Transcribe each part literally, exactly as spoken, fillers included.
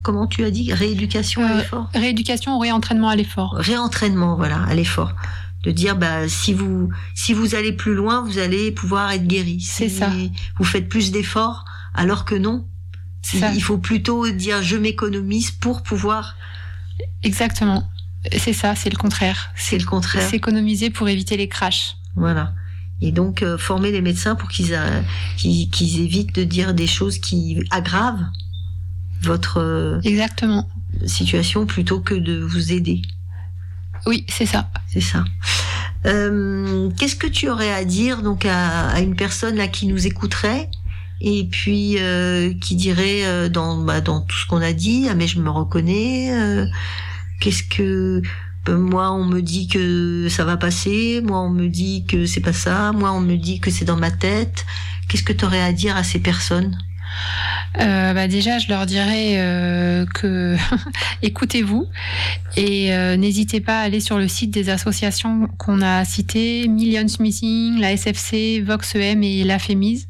comment tu as dit, rééducation à Euh, l'effort rééducation ou réentraînement à l'effort. Réentraînement, voilà, à l'effort. De dire, bah, si vous, si vous allez plus loin, vous allez pouvoir être guéri. C'est si ça. vous faites plus d'efforts, alors que non. C'est il, ça. il faut plutôt dire, je m'économise pour pouvoir. Exactement. C'est ça, c'est le contraire. C'est le contraire. S'économiser pour éviter les crashs. Voilà. Et donc, euh, former les médecins pour qu'ils, a, qu'ils, qu'ils évitent de dire des choses qui aggravent votre euh, Exactement. situation plutôt que de vous aider. Oui, c'est ça. C'est ça. Euh, qu'est-ce que tu aurais à dire donc à, à une personne là qui nous écouterait et puis euh, qui dirait euh, dans bah, dans tout ce qu'on a dit, ah mais je me reconnais. Euh, qu'est-ce que euh, moi on me dit que ça va passer, moi on me dit que c'est pas ça, moi on me dit que c'est dans ma tête. Qu'est-ce que tu aurais à dire à ces personnes? Euh, bah déjà, je leur dirais euh, que écoutez-vous et euh, n'hésitez pas à aller sur le site des associations qu'on a citées, Millions Missing, la S F C, Vox E M et la Fémise.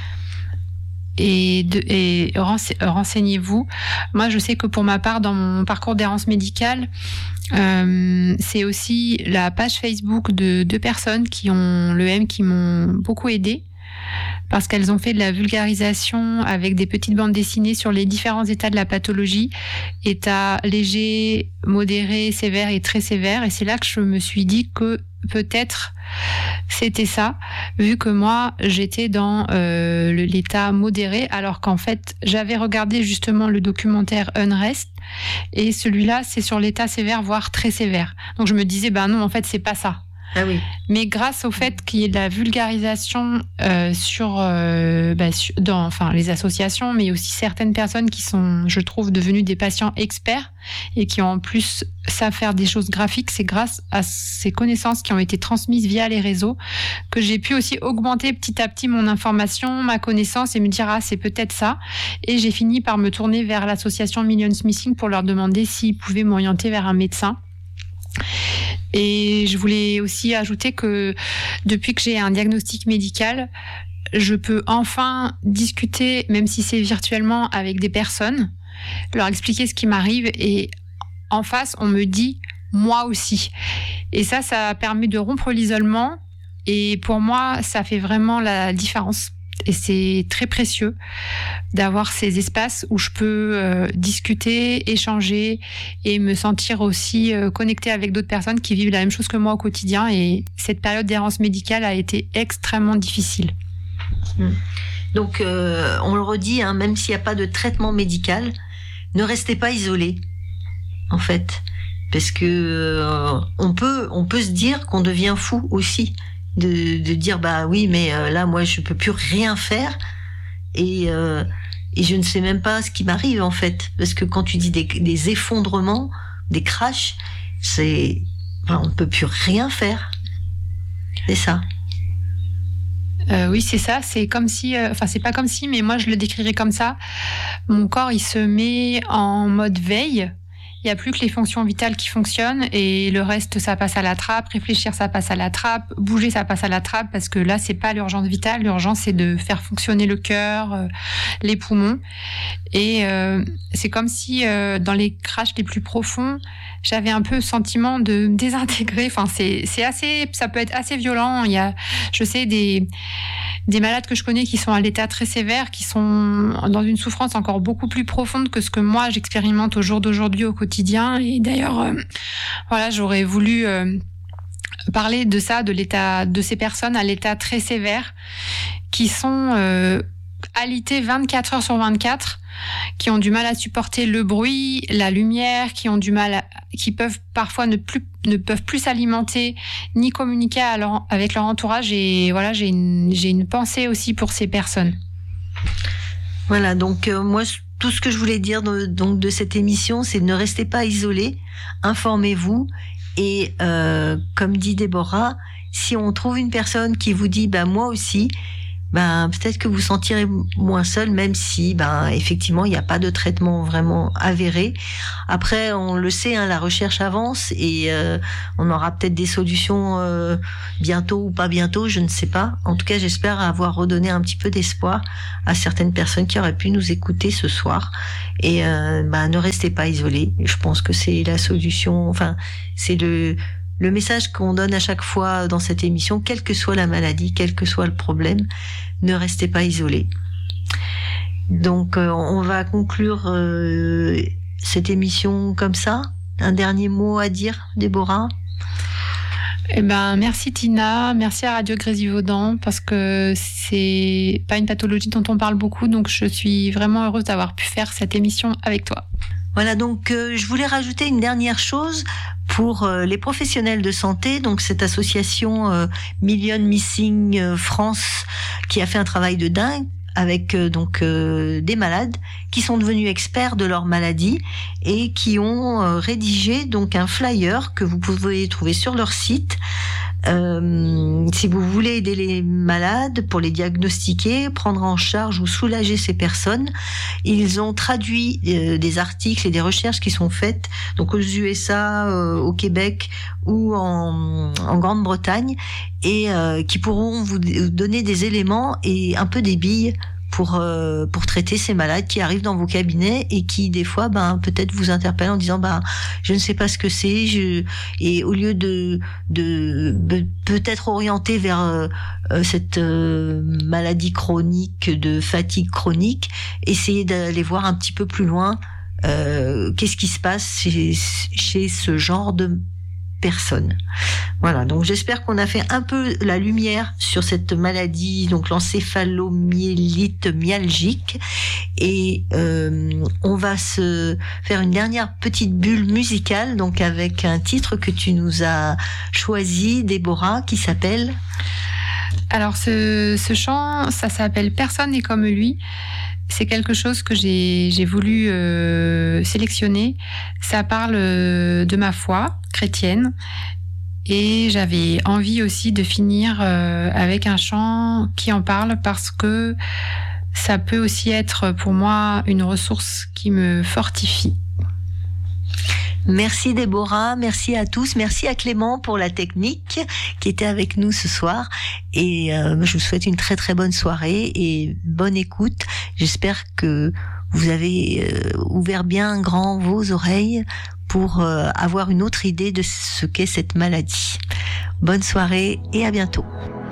Et, de, et renseignez-vous. Moi, je sais que pour ma part, dans mon parcours d'errance médicale, euh, c'est aussi la page Facebook de deux personnes qui ont l'E M qui m'ont beaucoup aidée. Parce qu'elles ont fait de la vulgarisation avec des petites bandes dessinées sur les différents états de la pathologie, état léger, modéré, sévère et très sévère. Et c'est là que je me suis dit que peut-être c'était ça, vu que moi j'étais dans euh, l'état modéré, alors qu'en fait j'avais regardé justement le documentaire Unrest et celui-là c'est sur l'état sévère, voire très sévère. Donc je me disais, ben non, en fait c'est pas ça. Ah oui. Mais grâce au fait qu'il y ait de la vulgarisation euh, sur, euh, bah, sur dans enfin les associations, mais aussi certaines personnes qui sont, je trouve, devenues des patients experts et qui en plus savent faire des choses graphiques, c'est grâce à ces connaissances qui ont été transmises via les réseaux que j'ai pu aussi augmenter petit à petit mon information, ma connaissance et me dire ah c'est peut-être ça. Et j'ai fini par me tourner vers l'association Millions Missing pour leur demander s'ils pouvaient m'orienter vers un médecin. Et je voulais aussi ajouter que depuis que j'ai un diagnostic médical, je peux enfin discuter, même si c'est virtuellement, avec des personnes, leur expliquer ce qui m'arrive et en face, on me dit « moi aussi ». Et ça, ça permet de rompre l'isolement et pour moi, ça fait vraiment la différence. Et c'est très précieux d'avoir ces espaces où je peux euh, discuter, échanger et me sentir aussi euh, connectée avec d'autres personnes qui vivent la même chose que moi au quotidien. Et cette période d'errance médicale a été extrêmement difficile. Donc, euh, on le redit, hein, même s'il n'y a pas de traitement médical, ne restez pas isolés, en fait. Parce que euh, on peut, on peut se dire qu'on devient fou aussi. De, de dire bah oui mais euh, là moi je peux plus rien faire et euh, et je ne sais même pas ce qui m'arrive en fait parce que quand tu dis des, des effondrements, des crashs, c'est enfin, on ne peut plus rien faire. C'est ça. Euh, oui, c'est ça. C'est comme si, euh, enfin, c'est pas comme si, mais moi je le décrirais comme ça. Mon corps, il se met en mode veille. Il n'y a plus que les fonctions vitales qui fonctionnent et le reste, ça passe à la trappe. Réfléchir, ça passe à la trappe. Bouger, ça passe à la trappe parce que là, c'est pas l'urgence vitale. L'urgence, c'est de faire fonctionner le cœur, euh, les poumons. Et euh, c'est comme si, euh, dans les crashs les plus profonds, j'avais un peu le sentiment de me désintégrer. Enfin, c'est, c'est assez, ça peut être assez violent. Il y a, je sais, des, des malades que je connais qui sont à l'état très sévère, qui sont dans une souffrance encore beaucoup plus profonde que ce que moi, j'expérimente au jour d'aujourd'hui au quotidien. Et d'ailleurs, euh, voilà, j'aurais voulu euh, parler de ça, de l'état de ces personnes à l'état très sévère, qui sont euh, alitées vingt-quatre heures sur vingt-quatre, qui ont du mal à supporter le bruit, la lumière, qui ont du mal, à, qui peuvent parfois ne plus ne peuvent plus s'alimenter ni communiquer à leur, avec leur entourage. Et voilà, j'ai une j'ai une pensée aussi pour ces personnes. Voilà, donc euh, moi tout ce que je voulais dire de, donc de cette émission, c'est ne restez pas isolés, informez-vous et euh, comme dit Déborah, si on trouve une personne qui vous dit bah moi aussi, ben peut-être que vous vous sentirez moins seul, même si ben effectivement il n'y a pas de traitement vraiment avéré. Après, on le sait, hein, la recherche avance et euh, on aura peut-être des solutions euh, bientôt ou pas bientôt, je ne sais pas. En tout cas, j'espère avoir redonné un petit peu d'espoir à certaines personnes qui auraient pu nous écouter ce soir. Et euh, ben ne restez pas isolés. Je pense que c'est la solution. Enfin, c'est le Le message qu'on donne à chaque fois dans cette émission, quelle que soit la maladie, quel que soit le problème, ne restez pas isolés. Donc, euh, on va conclure euh, cette émission comme ça. Un dernier mot à dire, Déborah ? Eh ben, merci Tina, merci à Radio Grésivaudan, parce que c'est pas une pathologie dont on parle beaucoup, donc je suis vraiment heureuse d'avoir pu faire cette émission avec toi. Voilà, donc euh, je voulais rajouter une dernière chose pour euh, les professionnels de santé. Donc cette association euh, Million Missing euh, France qui a fait un travail de dingue avec euh, donc euh, des malades qui sont devenus experts de leur maladie et qui ont euh, rédigé donc un flyer que vous pouvez trouver sur leur site. Euh, si vous voulez aider les malades pour les diagnostiquer, prendre en charge ou soulager ces personnes, ils ont traduit euh, des articles et des recherches qui sont faites donc aux U S A, euh, au Québec ou en, en Grande-Bretagne et euh, qui pourront vous donner des éléments et un peu des billes pour euh, pour traiter ces malades qui arrivent dans vos cabinets et qui des fois ben peut-être vous interpellent en disant bah je ne sais pas ce que c'est, je et au lieu de de, de peut-être orienter vers euh, cette euh, maladie chronique de fatigue chronique, essayer d'aller voir un petit peu plus loin euh, qu'est-ce qui se passe chez, chez ce genre de personnes. Voilà, donc j'espère qu'on a fait un peu la lumière sur cette maladie, donc l'encéphalomyélite myalgique, et euh, on va se faire une dernière petite bulle musicale, donc avec un titre que tu nous as choisi, Déborah, qui s'appelle... Alors ce, ce chant, ça s'appelle « Personne n'est comme lui ». C'est quelque chose que j'ai, j'ai voulu euh, sélectionner. Ça parle euh, de ma foi chrétienne et j'avais envie aussi de finir euh, avec un chant qui en parle parce que ça peut aussi être pour moi une ressource qui me fortifie. Merci Déborah, merci à tous, merci à Clément pour la technique qui était avec nous ce soir et euh, je vous souhaite une très très bonne soirée et bonne écoute. J'espère que vous avez euh, ouvert bien grand vos oreilles pour euh, avoir une autre idée de ce qu'est cette maladie. Bonne soirée et à bientôt.